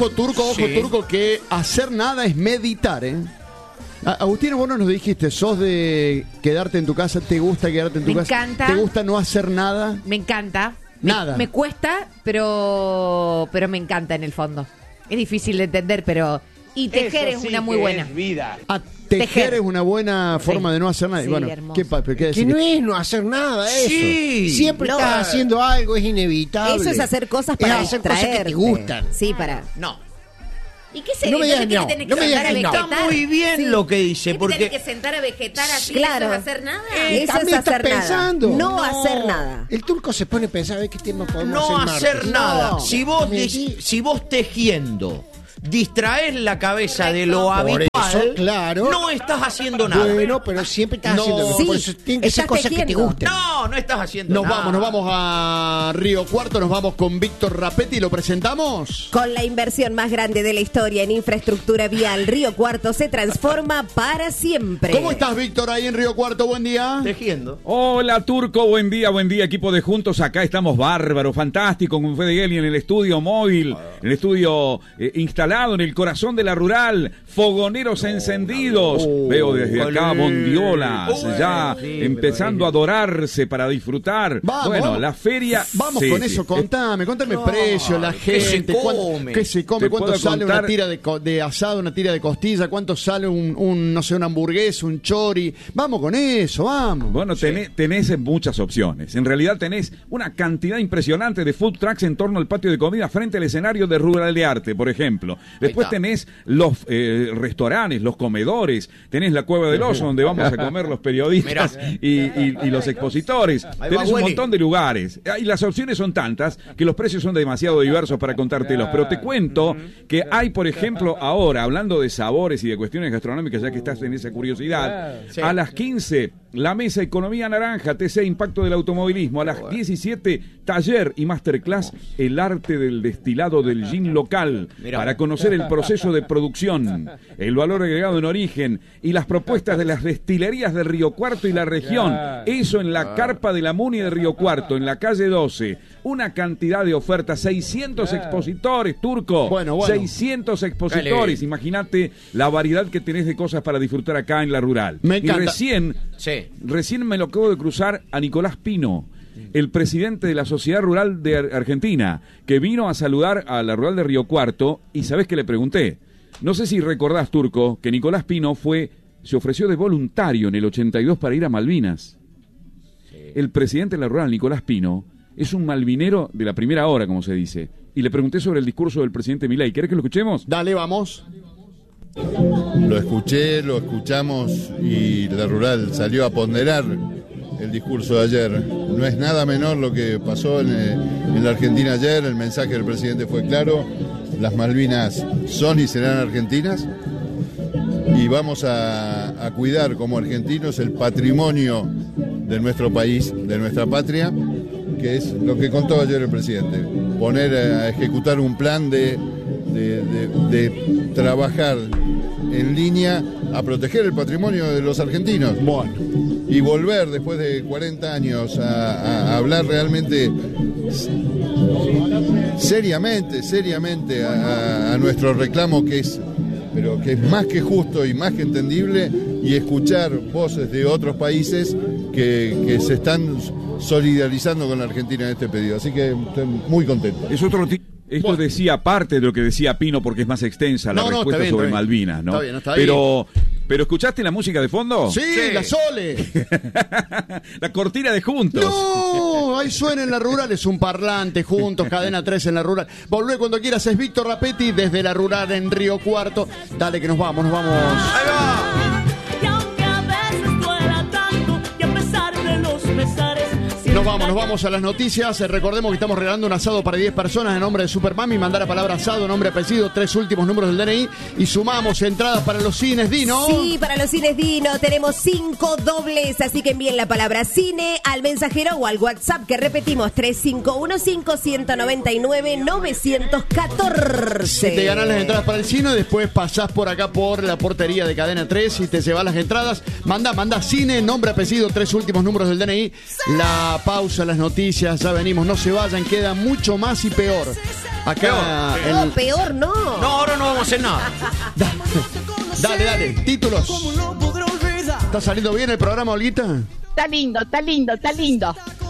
Turco, Turco, que hacer nada es meditar, ¿eh? Agustín, vos no nos dijiste, ¿sos de quedarte en tu casa? ¿Te gusta quedarte en tu casa? Me encanta. ¿Te gusta no hacer nada? Me encanta. Nada. Me cuesta, pero me encanta en el fondo. Es difícil de entender, pero... Y tejer es una muy buena. Tejer es una buena forma de no hacer nada. Sí, bueno, hermoso. ¿qué decir? Que no es no hacer nada eso. Sí. Siempre estás haciendo algo, es inevitable. Eso es hacer cosas para es hacer cosas que te distraerte. gustan. Sí, para... No. ¿Y qué se No me digas ¿Entonces no, qué te tenés no que me digas sentar a que no. vegetar? Está muy bien lo que dice, ¿Qué te tenés que porque sentar a vegetar así? Claro. ¿Eso es hacer nada? Eso es También está hacer pensando. nada. No No. hacer nada. El turco se pone a pensar, a ver qué tema podemos no hacer hacer martes. nada. No. Si vos tejiendo distraes la cabeza de lo Por habitual, eso, claro. no estás haciendo nada. Bueno, pero siempre estás No. haciendo algo. Sí, Por eso tienen que ser estás cosas que te tejiendo. gusten. No estás haciendo Nos nada. vamos a Río Cuarto, nos vamos con Víctor Rapetti, ¿lo presentamos? Con la inversión más grande de la historia en infraestructura vial, Río Cuarto se transforma para siempre. ¿Cómo estás, Víctor, ahí en Río Cuarto? Buen día. Tejiendo. Hola Turco, buen día equipo de Juntos, acá estamos bárbaros, fantástico, con Fede Gelli en el estudio móvil, en el estudio instalado en el corazón de la rural, fogoneros encendidos, veo desde acá bondiolas, ya empezando a adorarse para disfrutar, Vamos, bueno, vamos. la feria... Vamos sí, con sí. eso, contame el precio, la ¿qué se gente, come? qué se come, Te cuánto puedo sale contar- una tira de asado, una tira de costilla, cuánto sale no sé, una hamburguesa, un chori. Vamos con eso, vamos. Bueno, tenés muchas opciones. En realidad tenés una cantidad impresionante de food trucks en torno al patio de comida frente al escenario de Rural de Arte, por ejemplo. Después tenés los restaurantes, los comedores, tenés la Cueva del Oso, donde vamos a comer los periodistas y los expositores. Tenés un montón de lugares. Y las opciones son tantas que los precios son demasiado diversos para contártelos. Pero te cuento que hay, por ejemplo, ahora, hablando de sabores y de cuestiones gastronómicas, ya que estás en esa curiosidad, a las 15... la mesa Economía Naranja, TC Impacto del Automovilismo. A las 17, taller y masterclass El arte del destilado del gin local, para conocer el proceso de producción, el valor agregado en origen y las propuestas de las destilerías de Río Cuarto y la región. Eso en la carpa de la Muni de Río Cuarto, en la calle 12. Una cantidad de ofertas, 600 expositores, Turco. Bueno. 600 expositores. Imagínate la variedad que tenés de cosas para disfrutar acá en la rural. Me encanta. Y recién me lo acabo de cruzar a Nicolás Pino, el presidente de la Sociedad Rural de Argentina, que vino a saludar a la rural de Río Cuarto. Y ¿sabés qué le pregunté? No sé si recordás, Turco, que Nicolás Pino se ofreció de voluntario en el 82 para ir a Malvinas. El presidente de la rural, Nicolás Pino, es un malvinero de la primera hora, como se dice. Y le pregunté sobre el discurso del presidente Milei. ¿Querés que lo escuchemos? Dale, vamos. Lo escuchamos y la rural salió a ponderar el discurso de ayer. No es nada menor lo que pasó en la Argentina ayer. El mensaje del presidente fue claro. Las Malvinas son y serán argentinas. Y vamos a cuidar como argentinos el patrimonio de nuestro país, de nuestra patria, que es lo que contó ayer el presidente. Poner a ejecutar un plan de trabajar en línea a proteger el patrimonio de los argentinos. Bueno. Y volver después de 40 años a hablar realmente seriamente a nuestro reclamo, que es más que justo y más que entendible, y escuchar voces de otros países que se están solidarizando con la Argentina en este pedido. Así que estoy muy contento. Es otro Esto decía parte de lo que decía Pino, porque es más extensa la respuesta está bien, sobre está bien. Malvinas, ¿no? Está bien. Pero ¿escuchaste la música de fondo? Sí, la Sole. La cortina de Juntos. No, ahí suena en la rural, es un parlante, Juntos, Cadena 3 en la rural. Volvé cuando quieras, es Víctor Rapetti desde la rural en Río Cuarto. Dale que nos vamos. ¡Ahí va! Nos vamos a las noticias. Recordemos que estamos regalando un asado para 10 personas en nombre de Supermami. Mandar a palabra asado, nombre, apellido, 3 últimos números del DNI. Y sumamos entradas para los cines, Dino. Sí, para los cines Dino tenemos 5 dobles. Así que envíen la palabra cine al mensajero o al WhatsApp, que repetimos, 3515-199-914. Si te ganas las entradas para el cine, después pasás por acá por la portería de Cadena 3 y te llevas las entradas. Manda cine, nombre, apellido, 3 últimos números del DNI. La pausa, las noticias, ya venimos, no se vayan, queda mucho más y peor. Acá. No, peor no. No, ahora no vamos a hacer nada. Dale. Títulos. ¿Está saliendo bien el programa, Olguita? Está lindo, está lindo, está lindo.